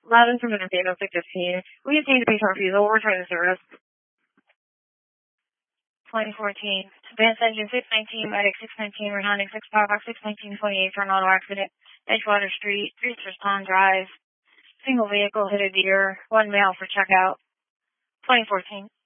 Loudon from Interstate 0615. We obtained a patient refusal. We'll return the service. 2014. Advanced engine 619, medic 619, responding 6 powerbox 61928 for an auto accident. Edgewater Street, 3 Tristan Drive. Single vehicle hit a deer. 1 male for checkout. 2014.